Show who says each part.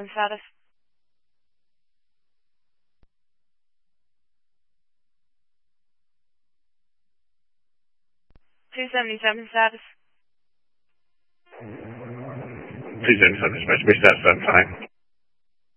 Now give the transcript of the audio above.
Speaker 1: status. 277 status.
Speaker 2: 277, supposed to be status, time.